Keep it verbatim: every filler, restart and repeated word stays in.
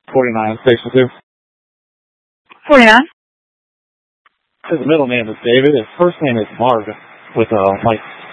forty-nine, station two. forty-nine. His middle name is David. His first name is Marv with a, like,